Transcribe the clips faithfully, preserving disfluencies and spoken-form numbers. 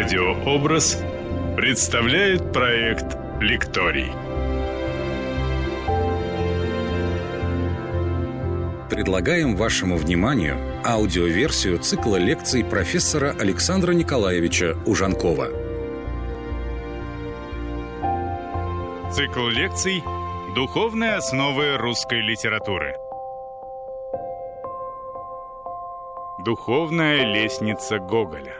Радиообраз представляет проект «Лекторий». Предлагаем вашему вниманию аудиоверсию цикла лекций профессора Александра Николаевича Ужанкова. Цикл лекций «Духовные основы русской литературы». Духовная лестница Гоголя.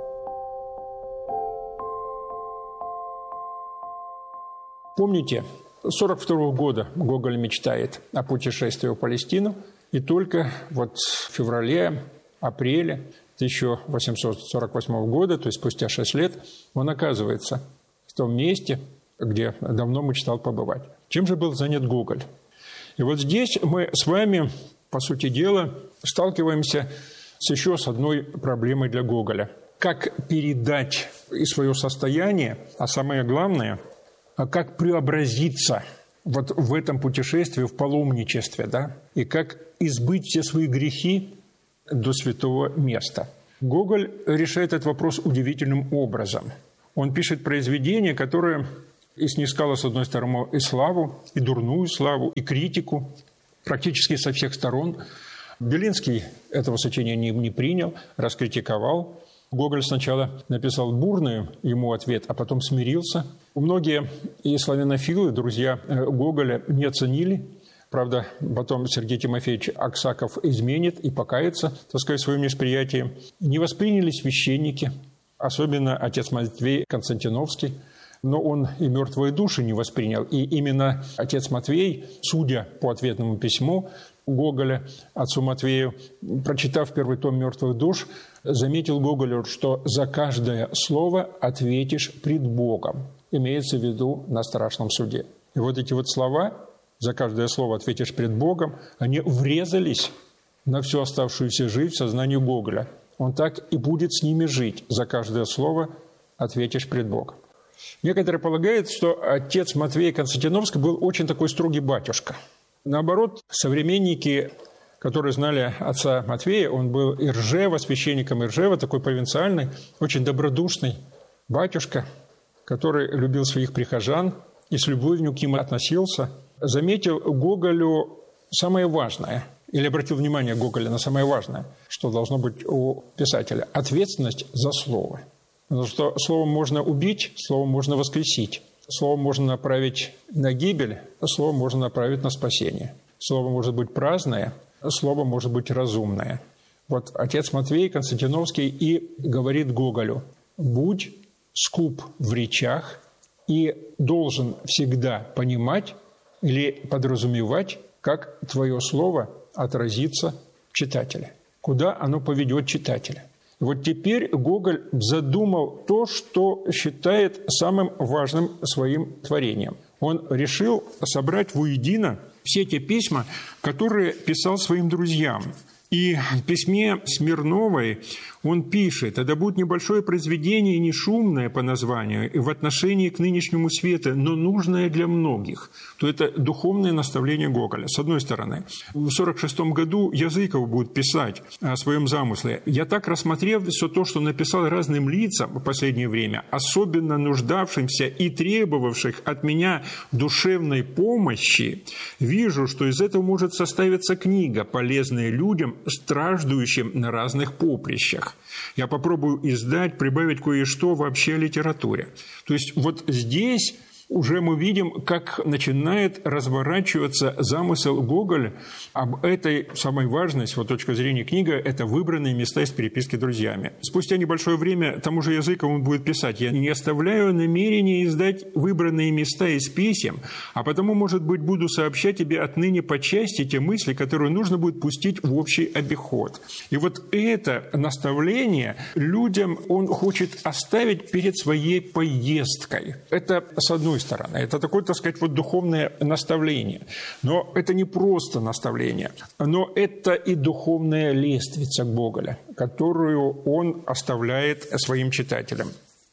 Помните, с сорок второго года Гоголь мечтает о путешествии в Палестину, и только вот в феврале, апреле тысяча восемьсот сорок восьмого года, то есть спустя шесть лет, он оказывается в том месте, где давно мечтал побывать. Чем же был занят Гоголь? И вот здесь мы с вами, по сути дела, сталкиваемся с еще с одной проблемой для Гоголя. Как передать и свое состояние, а самое главное, как преобразиться вот в этом путешествии, в паломничестве, да, и как избыть все свои грехи до святого места. Гоголь решает этот вопрос удивительным образом. Он пишет произведение, которое и снискало, с одной стороны, и славу, и дурную славу, и критику, практически со всех сторон. Белинский этого сочинения не принял, раскритиковал. Гоголь сначала написал бурный ему ответ, а потом смирился. Многие и славянофилы, друзья Гоголя, не оценили. Правда, потом Сергей Тимофеевич Аксаков изменит и покается, так сказать, в своем несприятии. Не восприняли священники, особенно отец Матвей Константиновский. Но он и мертвые души не воспринял. И именно отец Матвей, судя по ответному письму Гоголя отцу Матвею, прочитав первый том «Мертвых душ», заметил Гоголю, что за каждое слово ответишь пред Богом. Имеется в виду на страшном суде. И вот эти вот слова, за каждое слово ответишь пред Богом, они врезались на всю оставшуюся жизнь в сознании Гоголя. Он так и будет с ними жить. За каждое слово ответишь пред Богом. Некоторые полагают, что отец Матвей Константиновский был очень такой строгий батюшка. Наоборот, современники, которые знали отца Матвея, он был Иржева, священником Иржева, такой провинциальный, очень добродушный батюшка, который любил своих прихожан и с любовью к ним относился, заметил Гоголю самое важное, или обратил внимание Гоголя на самое важное, что должно быть у писателя – ответственность за слово. Потому что словом можно убить, словом можно воскресить. Слово можно направить на гибель, слово можно направить на спасение. Слово может быть праздное, слово может быть разумное. Вот отец Матвей Константиновский и говорит Гоголю: «Будь скуп в речах и должен всегда понимать или подразумевать, как твое слово отразится в читателе, куда оно поведет читателя». Вот теперь Гоголь задумал то, что считает самым важным своим творением. Он решил собрать воедино все те письма, которые писал своим друзьям. И в письме Смирновой он пишет: «Это будет небольшое произведение, не шумное по названию и в отношении к нынешнему свету, но нужное для многих». То это духовное наставление Гоголя. С одной стороны, в сорок шестом году Языков будет писать о своем замысле. «Я так рассмотрев все то, что написал разным лицам в последнее время, особенно нуждавшимся и требовавших от меня душевной помощи, вижу, что из этого может составиться книга, полезная людям, страждущим на разных поприщах. Я попробую издать, прибавить кое-что вообще о литературе». То есть вот здесь уже мы видим, как начинает разворачиваться замысел Гоголя об этой самой важной, с его точки зрения, книга – это выбранные места из переписки с друзьями. Спустя небольшое время тому же Языкову он будет писать: «Я не оставляю намерения издать выбранные места из писем, а потому, может быть, буду сообщать тебе отныне по части те мысли, которые нужно будет пустить в общий обиход». И вот это наставление людям он хочет оставить перед своей поездкой. Это с одной стороны. Это такое, так сказать, вот духовное наставление. Но это не просто наставление, но это и духовная лестница Гоголя, которую он оставляет своим читателям.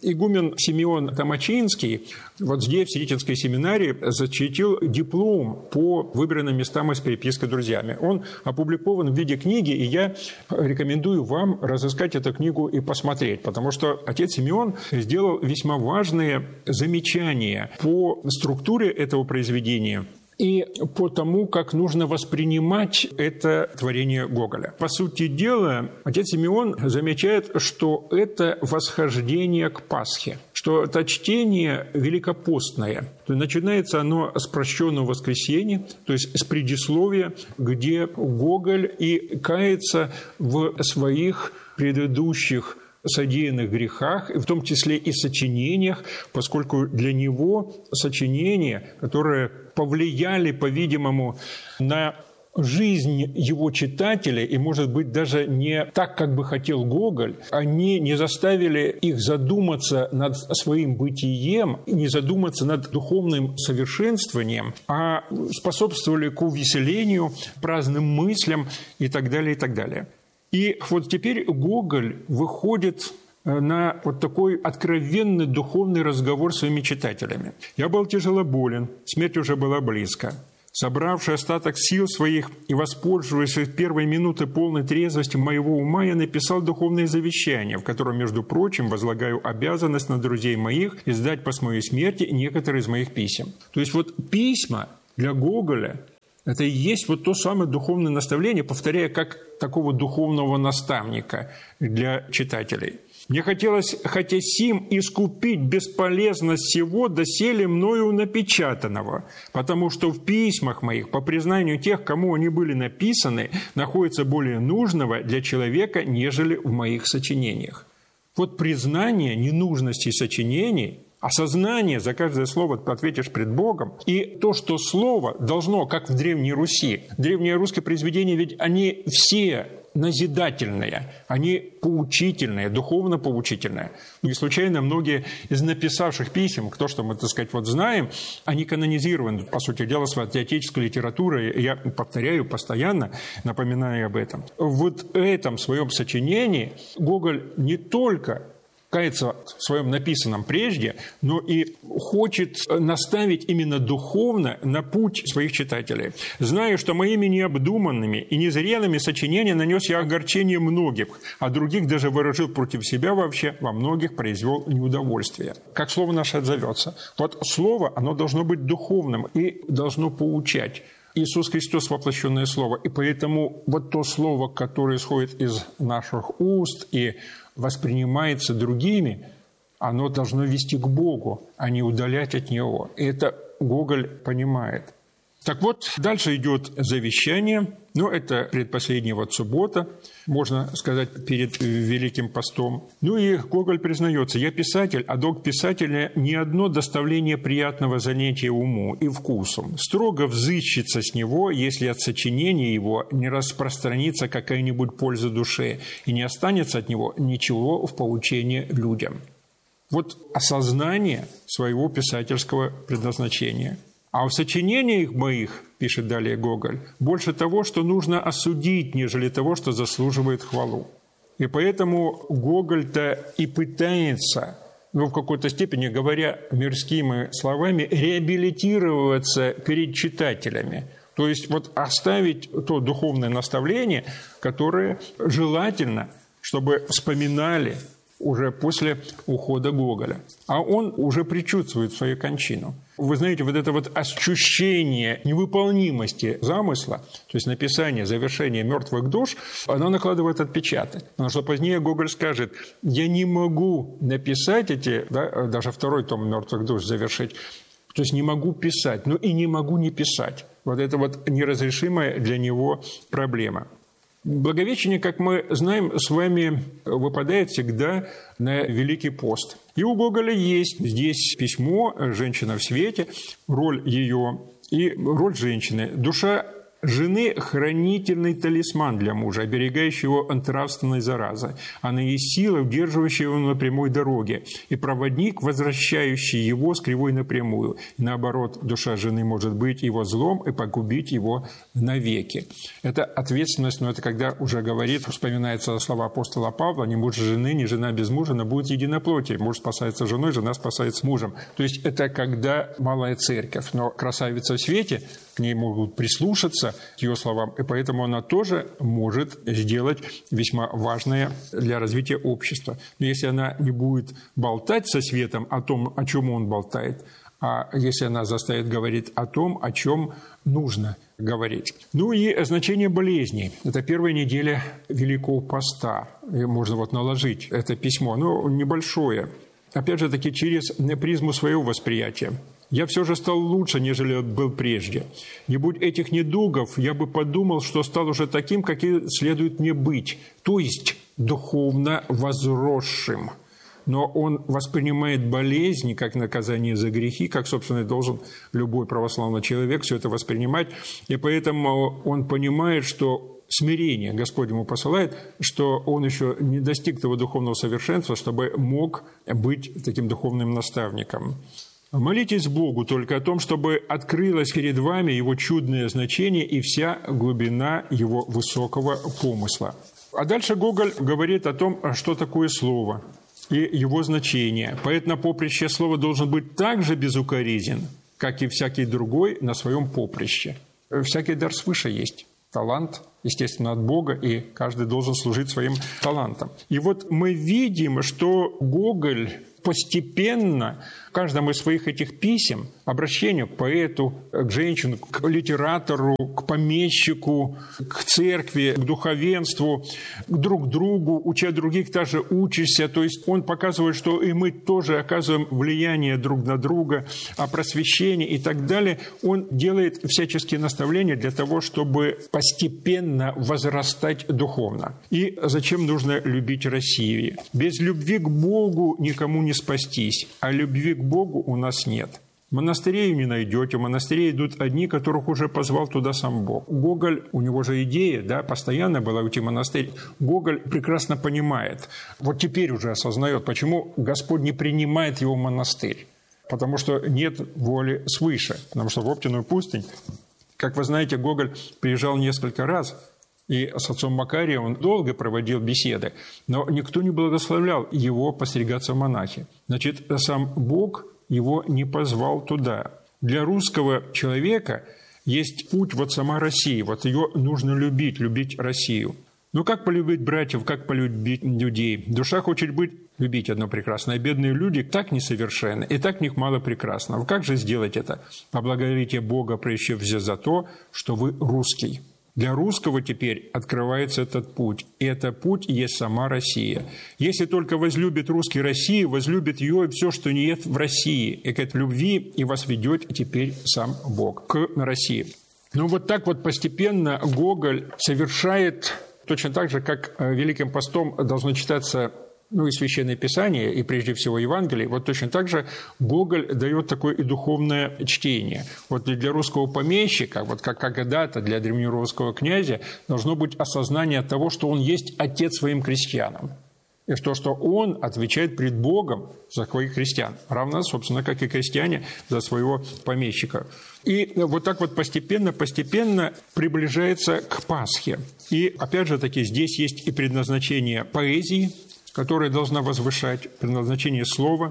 Игумен Симеон Тамачинский вот здесь, в Сретенской семинарии, защитил диплом по выбранным местам из переписки с друзьями. Он опубликован в виде книги, и я рекомендую вам разыскать эту книгу и посмотреть, потому что отец Симеон сделал весьма важные замечания по структуре этого произведения и по тому, как нужно воспринимать это творение Гоголя. По сути дела, отец Симеон замечает, что это восхождение к Пасхе, что это чтение великопостное. То есть начинается оно с прощенного воскресенья, то есть с предисловия, где Гоголь и кается в своих предыдущих содеянных грехах, в том числе и сочинениях, поскольку для него сочинения, которые повлияли, по-видимому, на жизнь его читателя, и, может быть, даже не так, как бы хотел Гоголь, они не заставили их задуматься над своим бытием, не задуматься над духовным совершенствованием, а способствовали к увеселению, праздным мыслям и так далее, и так далее. И вот теперь Гоголь выходит на вот такой откровенный духовный разговор с своими читателями. «Я был тяжело болен, смерть уже была близко. Собравший остаток сил своих и воспользовавшись первой минуты полной трезвости моего ума, я написал духовное завещание, в котором, между прочим, возлагаю обязанность на друзей моих издать после моей смерти некоторые из моих писем». То есть вот письма для Гоголя – это и есть вот то самое духовное наставление, повторяя, как такого духовного наставника для читателей. «Мне хотелось, хотя сим, искупить бесполезность всего доселе мною напечатанного, потому что в письмах моих, по признанию тех, кому они были написаны, находится более нужного для человека, нежели в моих сочинениях». Вот признание ненужности сочинений, осознание, за каждое слово ты ответишь пред Богом, и то, что слово должно, как в Древней Руси, древние русские произведения, ведь они все назидательные, они поучительные, духовно поучительные. Не случайно многие из написавших писем, кто что мы, так сказать, вот знаем, они канонизированы, по сути дела, святоотеческой литературой. Я повторяю постоянно, напоминаю об этом. В вот этом своем сочинении Гоголь не только кается в своем написанном прежде, но и хочет наставить именно духовно на путь своих читателей. «Знаю, что моими необдуманными и незрелыми сочинениями нанес я огорчение многих, а других даже выражил против себя вообще, во многих произвел неудовольствие». Как слово наше отзовется? Вот слово, оно должно быть духовным и должно поучать. Иисус Христос – воплощенное Слово. И поэтому вот то Слово, которое исходит из наших уст и воспринимается другими, оно должно вести к Богу, а не удалять от Него. И это Гоголь понимает. Так вот, дальше идет завещание, но это предпоследняя вот суббота, можно сказать, перед Великим постом. Ну и Гоголь признается: «Я писатель, а долг писателя не одно доставление приятного занятия уму и вкусу. Строго взыщется с него, если от сочинения его не распространится какая-нибудь польза душе и не останется от него ничего в поучении людям». Вот осознание своего писательского предназначения. А в сочинениях моих, пишет далее Гоголь, больше того, что нужно осудить, нежели того, что заслуживает хвалу. И поэтому Гоголь-то и пытается, ну, в какой-то степени, говоря мирскими словами, реабилитироваться перед читателями. То есть вот оставить то духовное наставление, которое желательно, чтобы вспоминали уже после ухода Гоголя. А он уже предчувствует свою кончину. Вы знаете, вот это вот ощущение невыполнимости замысла, то есть написание, завершение «Мертвых душ», оно накладывает отпечаток. Потому что позднее Гоголь скажет: «Я не могу написать эти, да, даже второй том «Мертвых душ» завершить, то есть не могу писать, но и не могу не писать». Вот это вот неразрешимая для него проблема. Благовещение, как мы знаем, с вами выпадает всегда на Великий пост. И у Гоголя есть здесь письмо «Женщина в свете», роль ее и роль женщины. Душа жены – хранительный талисман для мужа, оберегающий его от нравственной заразы. Она есть сила, удерживающая его на прямой дороге, и проводник, возвращающий его с кривой напрямую. Наоборот, душа жены может быть его злом и погубить его навеки. Это ответственность, но это когда уже говорит, вспоминается слова апостола Павла: «Ни муж жены, ни жена без мужа, но будет единоплотие. Муж спасается женой, жена спасается мужем». То есть это когда малая церковь, но красавица в свете, к ней могут прислушаться, к ее словам, и поэтому она тоже может сделать весьма важное для развития общества. Но если она не будет болтать со светом о том, о чем он болтает, а если она заставит говорить о том, о чем нужно говорить. Ну и значение болезней. Это первая неделя Великого Поста. И можно вот наложить это письмо, но небольшое. Опять же таки через призму своего восприятия. «Я все же стал лучше, нежели был прежде. Не будь этих недугов, я бы подумал, что стал уже таким, каким следует мне быть, то есть духовно возросшим». Но он воспринимает болезни как наказание за грехи, как, собственно, и должен любой православный человек все это воспринимать. И поэтому он понимает, что смирение Господь ему посылает, что он еще не достиг того духовного совершенства, чтобы мог быть таким духовным наставником. «Молитесь Богу только о том, чтобы открылось перед вами Его чудное значение и вся глубина Его высокого помысла». А дальше Гоголь говорит о том, что такое слово и его значение. Поэт на поприще слова должен быть так же безукоризнен, как и всякий другой на своем поприще. Всякий дар свыше есть. Талант, естественно, от Бога, и каждый должен служить своим талантом. И вот мы видим, что Гоголь постепенно в каждом из своих этих писем, обращения к поэту, к женщине, к литератору, к помещику, к церкви, к духовенству, к друг другу, уча других, также учишься. То есть он показывает, что и мы тоже оказываем влияние друг на друга, о просвещении и так далее. Он делает всяческие наставления для того, чтобы постепенно возрастать духовно. И зачем нужно любить Россию? Без любви к Богу никому не спастись, а любви к Богу у нас нет. Монастырей не найдете, в монастыре идут одни, которых уже позвал туда сам Бог. Гоголь, у него же идея, да, постоянно была уйти в монастырь. Гоголь прекрасно понимает, вот теперь уже осознает, почему Господь не принимает его в монастырь. Потому что нет воли свыше. Потому что в Оптину пустынь, как вы знаете, Гоголь приезжал несколько раз, и с отцом Макарием он долго проводил беседы, но никто не благословлял его постригаться в монахи. Значит, сам Бог его не позвал туда. Для русского человека есть путь, вот сама Россия, вот ее нужно любить, любить Россию. Но как полюбить братьев, как полюбить людей? Душа хочет быть, любить одно прекрасное. Бедные люди так несовершенны, и так в них мало прекрасного. Как же сделать это? Поблагодарите Бога прежде всего за то, что вы русский. Для русского теперь открывается этот путь. И этот путь есть сама Россия. Если только возлюбит русский Россию, возлюбит ее и все, что нет в России. И к этой любви и вас ведет теперь сам Бог к России. Ну вот так вот постепенно Гоголь совершает, точно так же, как Великим постом должно читаться, ну, и Священное Писание, и прежде всего Евангелие, вот точно так же Гоголь дает такое и духовное чтение. Вот для русского помещика, вот как когда-то для древнерусского князя, должно быть осознание того, что он есть отец своим крестьянам. И то, что он отвечает пред Богом за своих крестьян, равно, собственно, как и крестьяне за своего помещика. И вот так вот постепенно-постепенно приближается к Пасхе. И, опять же таки, здесь есть и предназначение поэзии, которая должна возвышать, предназначение слова.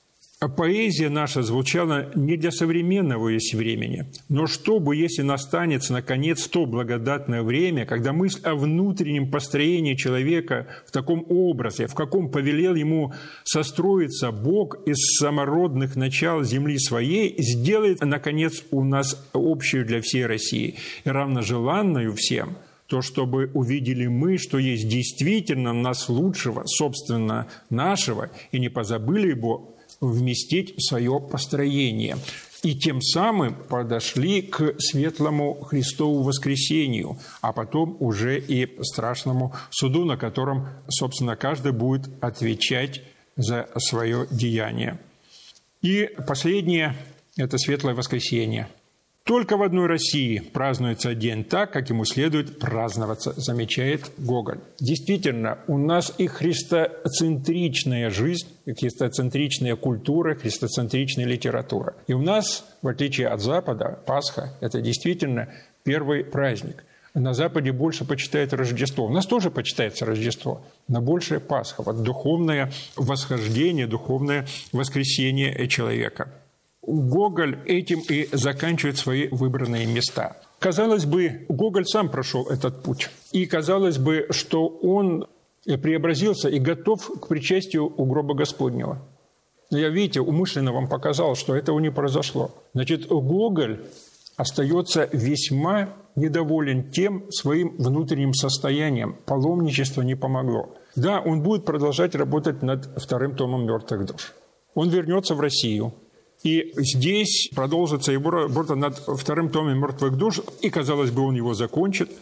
А поэзия наша звучала не для современного есть времени, но чтобы, если настанет, наконец, то благодатное время, когда мысль о внутреннем построении человека в таком образе, в каком повелел ему состроиться Бог из самородных начал земли своей, сделает, наконец, у нас общую для всей России и равножеланную всем, то, чтобы увидели мы, что есть действительно нас лучшего, собственно, нашего, и не позабыли его вместить в свое построение. И тем самым подошли к светлому Христову воскресению, а потом уже и страшному суду, на котором, собственно, каждый будет отвечать за свое деяние. И последнее – это светлое воскресение. Только в одной России празднуется день так, как ему следует праздноваться, замечает Гоголь. Действительно, у нас и христоцентричная жизнь, и христоцентричная культура, христоцентричная литература. И у нас, в отличие от Запада, Пасха – это действительно первый праздник. На Западе больше почитают Рождество. У нас тоже почитается Рождество, но больше Пасха. Вот духовное восхождение, духовное воскресение человека. Гоголь этим и заканчивает свои выбранные места. Казалось бы, Гоголь сам прошел этот путь. И казалось бы, что он преобразился и готов к причастию у гроба Господнего. Но я, видите, умышленно вам показал, что этого не произошло. Значит, Гоголь остается весьма недоволен тем своим внутренним состоянием. Паломничество не помогло. Да, он будет продолжать работать над вторым томом «Мертвых душ». Он вернется в Россию. И здесь продолжится его работа над вторым томом «Мертвых душ», и, казалось бы, он его закончит,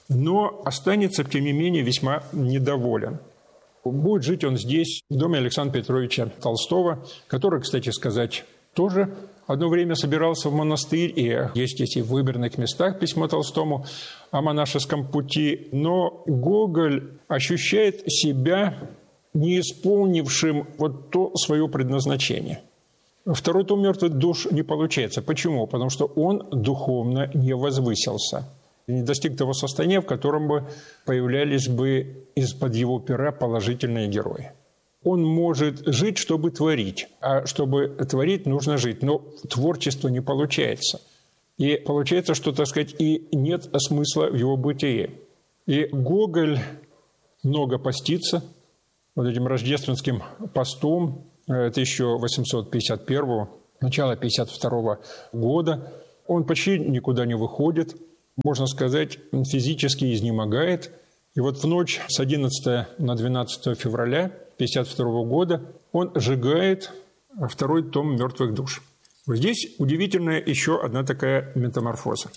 но останется, тем не менее, весьма недоволен. Будет жить он здесь, в доме Александра Петровича Толстого, который, кстати сказать, тоже одно время собирался в монастырь, и есть здесь и в выбранных местах письмо Толстому о монашеском пути. Но Гоголь ощущает себя не исполнившим вот то свое предназначение. Второй том «Мертвых душ» не получается. Почему? Потому что он духовно не возвысился. Не достиг того состояния, в котором бы появлялись бы из-под его пера положительные герои. Он может жить, чтобы творить. А чтобы творить, нужно жить. Но творчество не получается. И получается, что, так сказать, и нет смысла в его бытии. И Гоголь много постится вот этим рождественским постом тысяча восемьсот пятьдесят первого, начало пятьдесят второго года. Он почти никуда не выходит, можно сказать, физически изнемогает. И вот в ночь с одиннадцатого на двенадцатое февраля пятьдесят второго года он сжигает второй том «Мертвых душ». Вот здесь удивительная еще одна такая метаморфоза.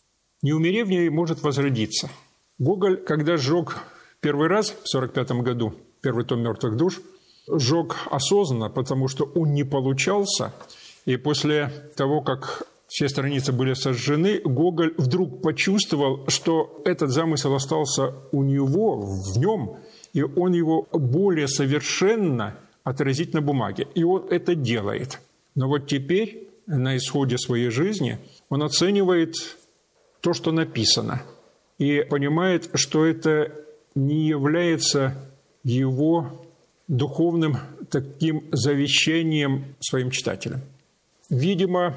Не умерев, в ней может возродиться. Гоголь, когда сжег первый раз в сорок пятом году первый том «Мертвых душ», сжег осознанно, потому что он не получался. И после того, как все страницы были сожжены, Гоголь вдруг почувствовал, что этот замысел остался у него, в нем, и он его более совершенно отразить на бумаге. И он это делает. Но вот теперь, на исходе своей жизни, он оценивает то, что написано, и понимает, что это не является его духовным таким завещанием своим читателям. Видимо,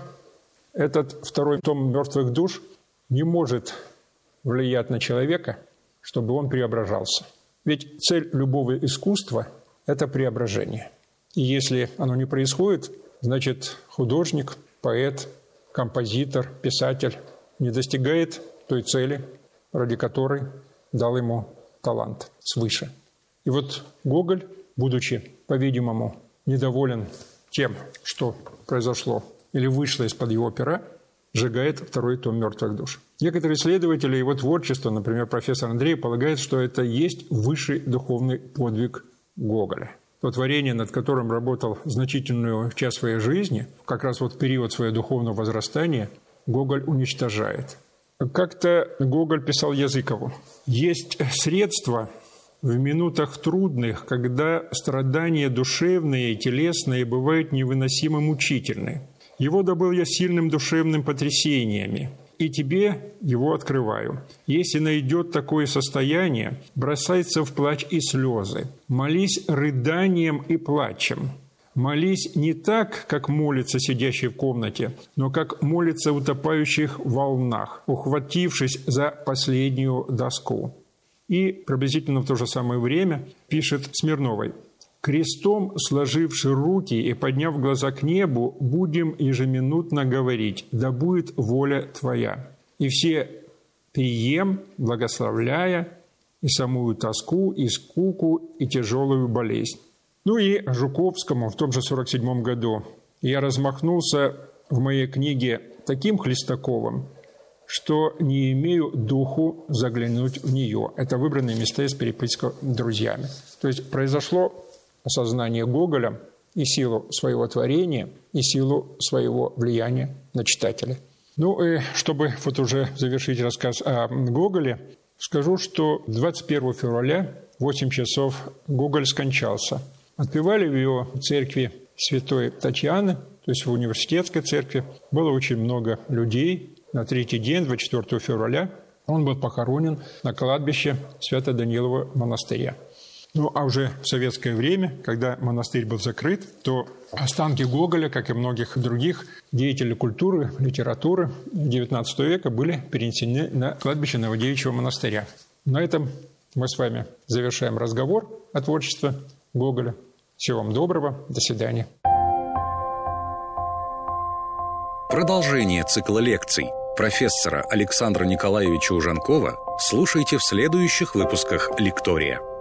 этот второй том «Мертвых душ» не может влиять на человека, чтобы он преображался. Ведь цель любого искусства – это преображение. И если оно не происходит, значит, художник, поэт, композитор, писатель не достигает той цели, ради которой дал ему талант свыше. И вот Гоголь, будучи, по-видимому, недоволен тем, что произошло или вышло из-под его пера, сжигает второй том «Мертвых душ». Некоторые исследователи его творчества, например, профессор Андрей, полагают, что это есть высший духовный подвиг Гоголя. То творение, над которым работал значительную часть своей жизни, как раз вот в период своего духовного возрастания, Гоголь уничтожает. Как-то Гоголь писал Языкову: «Есть средства в минутах трудных, когда страдания душевные и телесные бывают невыносимо мучительны. Его добыл я сильным душевным потрясениями, и тебе его открываю. Если найдет такое состояние, бросается в плач и слезы. Молись рыданием и плачем. Молись не так, как молится сидящий в комнате, но как молится утопающих в волнах, ухватившись за последнюю доску». И приблизительно в то же самое время пишет Смирновой: «Крестом сложивши руки и подняв глаза к небу, будем ежеминутно говорить: да будет воля Твоя. И все прием, благословляя и самую тоску, и скуку, и тяжелую болезнь». Ну и Жуковскому в том же сорок седьмом году: «Я размахнулся в моей книге таким Хлестаковым, что не имею духу заглянуть в нее». Это выбранные места из переписки друзьями. То есть произошло осознание Гоголя и силу своего творения, и силу своего влияния на читателя. Ну и чтобы вот уже завершить рассказ о Гоголе, скажу, что двадцать первого февраля в восемь часов Гоголь скончался. Отпевали в его церкви святой Татьяны, то есть в университетской церкви. Было очень много людей. На третий день, двадцать четвёртого февраля, он был похоронен на кладбище Свято-Данилова монастыря. Ну, а уже в советское время, когда монастырь был закрыт, то останки Гоголя, как и многих других деятелей культуры, литературы девятнадцатого века, были перенесены на кладбище Новодевичьего монастыря. На этом мы с вами завершаем разговор о творчестве Гоголя. Всего вам доброго. До свидания. Продолжение цикла лекций профессора Александра Николаевича Ужанкова слушайте в следующих выпусках «Лектория».